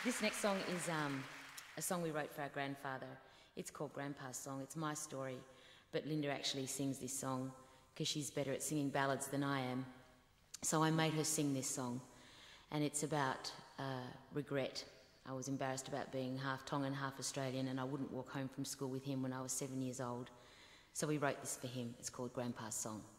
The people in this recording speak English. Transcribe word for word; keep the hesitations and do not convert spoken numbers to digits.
This next song is um, a song we wrote for our grandfather. It's called Grandpa's Song. It's my story, but Linda actually sings this song because she's better at singing ballads than I am. So I made her sing this song, and it's about uh, regret. I was embarrassed about being half Tongan, half Australian, and I wouldn't walk home from school with him when I was seven years old. So we wrote this for him. It's called Grandpa's Song.